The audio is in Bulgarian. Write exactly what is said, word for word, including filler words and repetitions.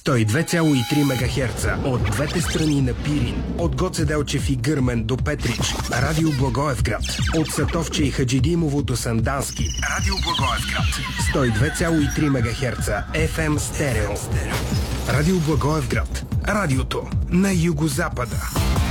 сто и две цяло и три мегахерца от двете страни на Пирин, от Гоце Делчев и Гърмен до Петрич, Радио Благоевград, от Сатовче и Хаджидимово до Сандански, Радио Благоевград, сто и две цяло и три мегахерца еф ем стерео. Радио Благоевград, радиото на югозапада.